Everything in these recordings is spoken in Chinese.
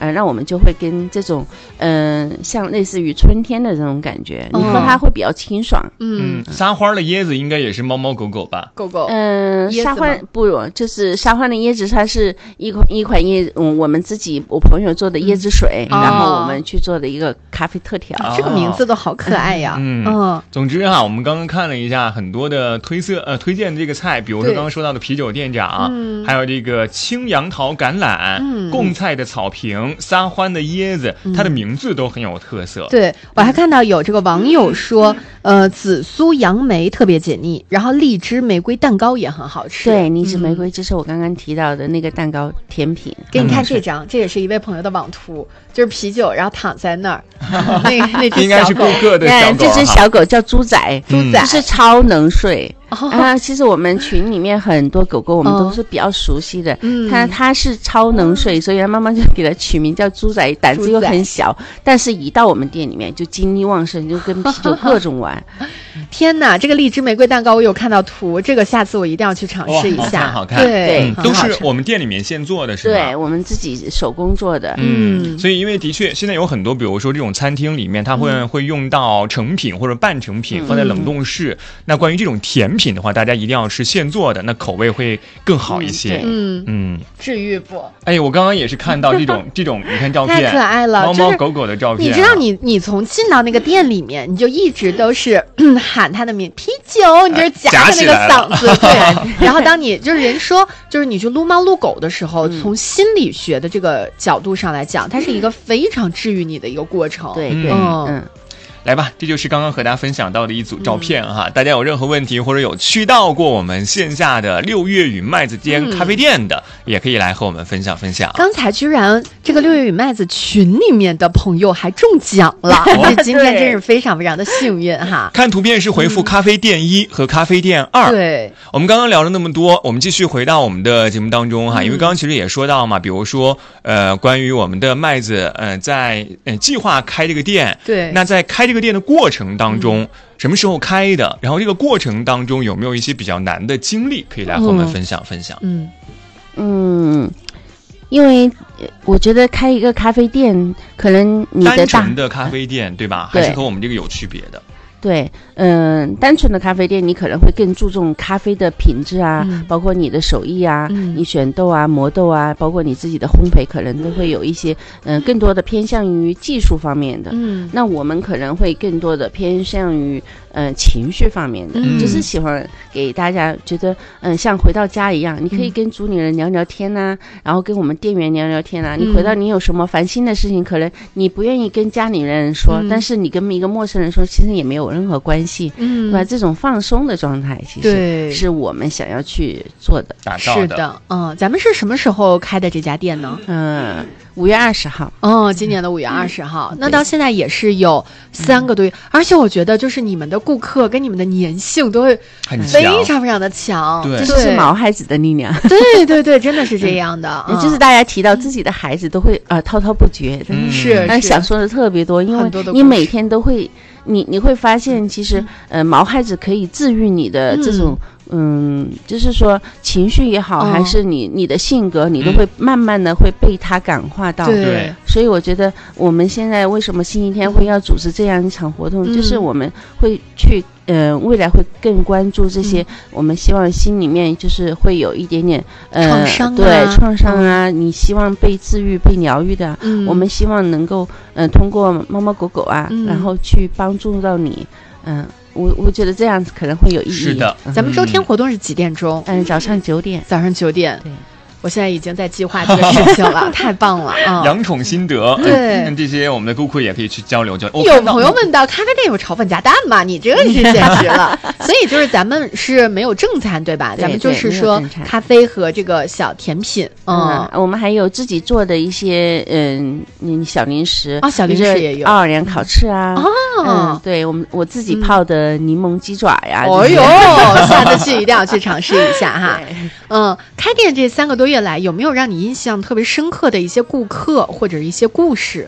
让我们就会跟这种像类似于春天的这种感觉，你喝它会比较清爽。 撒欢的椰子应该也是猫猫狗狗吧？ 狗狗。 沙欢不就是沙欢的椰子，它是一款椰，我们自己我朋友做的椰子水，然后我们去做的一个咖啡特调。 这个名字都好可爱呀。 总之我们刚刚看了一下很多的推荐这个菜，比如说刚刚说到的啤酒店长，还有这个青杨桃橄榄，贡菜的草坪，撒欢的椰子，它的名字都很有特色。 对，我还看到有这个网友说，紫苏杨梅特别解腻，然后荔枝玫瑰蛋糕也很好吃。 对，荔枝玫瑰就是我刚刚提到的那个蛋糕甜品。 给你看这张，这也是一位朋友的网图，就是啤酒，然后躺在那儿，那只应该是顾客的小狗。 这只小狗叫猪仔， 就是超能睡。其实我们群里面很多狗狗我们都是比较熟悉的，它是超能睡，所以妈妈就给它取名叫猪仔，胆子又很小，但是一到我们店里面就精力旺盛，就跟啤酒各种玩。 天哪，这个荔枝玫瑰蛋糕我有看到图，这个下次我一定要去尝试一下。 好看， 对， 都是我们店里面现做的是吧？ 对，我们自己手工做的。 所以因为的确现在有很多比如说这种餐厅里面它会用到成品或者半成品放在冷冻室，那关于这种甜品的话，大家一定要吃现做的，那口味会更好一些。 治愈不？ 哎，我刚刚也是看到这种你看照片太可爱了， 猫猫狗狗的照片。 你知道你从进到那个店里面，你就一直都是喊他的名啤酒，你就是夹着那个嗓子。对，然后当你就是人说就是你去撸猫撸狗的时候，从心理学的这个角度上来讲，它是一个非常治愈你的一个过程。 对， 来吧，这就是刚刚和大家分享到的一组照片哈。大家有任何问题或者有去到过我们线下的六月与麦子间咖啡店的，也可以来和我们分享分享。 刚才居然这个六月与麦子群里面的朋友还中奖了，今天真是非常非常的幸运哈。 看图片是回复咖啡店1和咖啡店2。 对， 我们刚刚聊了那么多，我们继续回到我们的节目当中哈，因为刚刚其实也说到嘛，比如说关于我们的麦子在计划开这个店， 对， 那在开这个店的过程当中，什么时候开的？然后这个过程当中有没有一些比较难的经历，可以来和我们分享分享？ 因为我觉得开一个咖啡店，可能你的单纯的咖啡店对吧？还是和我们这个有区别的。 对，单纯的咖啡店你可能会更注重咖啡的品质啊，包括你的手艺啊，你选豆啊、磨豆啊，包括你自己的烘焙，可能都会有一些更多的偏向于技术方面的。那我们可能会更多的偏向于情绪方面的，就是喜欢给大家觉得像回到家一样，你可以跟主理人聊聊天啊，然后跟我们店员聊聊天啊。你回到你有什么烦心的事情，可能你不愿意跟家里人说，但是你跟一个陌生人说，其实也没有任何关系，对吧？这种放松的状态，其实是我们想要去做的、 打造的。 是的，咱们是什么时候开的这家店呢 ？5月20号。 今年的5月20号。那到现在也是有3个多月，而且我觉得就是你们的顾客跟你们的粘性都会非常非常的强， 这就是毛孩子的力量。 对对对，真的是这样的。 就是大家提到自己的孩子都会滔滔不绝， 是想说的特别多，因为你每天都会。你会发现，其实毛孩子可以治愈你的这种就是说情绪也好，还是你的性格，你都会慢慢的会被他感化到。 对， 所以我觉得我们现在为什么星期天会要组织这样一场活动，就是我们会去未来会更关注这些，我们希望心里面就是会有一点点创伤， 对创伤啊，你希望被治愈、被疗愈的，我们希望能够通过猫猫狗狗啊，然后去帮助到你，我觉得这样子可能会有意义。 是的， 咱们周天活动是几点钟？ 早上9点。 早上9点。对。我现在已经在计划这个事情了，太棒了啊！ 养宠心得， 对， 这些我们的顾客也可以去交流交流。 有朋友问到咖啡店有炒粉夹蛋吗？你这个是简直了。所以就是咱们是没有正餐对吧？咱们就是说咖啡和这个小甜品。 我们还有自己做的一些小零食啊，小零食也有， 奥尔良烤翅啊。对我自己泡的柠檬鸡爪呀。 哦呦，下次去一定要去尝试一下哈。开店这3个多月来，有没有让你印象特别深刻的一些顾客或者一些故事？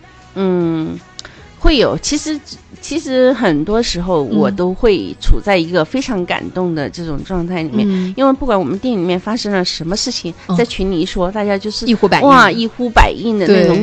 会有。其实很多时候我都会处在一个非常感动的这种状态里面，因为不管我们店里面发生了什么事情，在群里一说，大家就是一呼百应， 哇，一呼百应的那种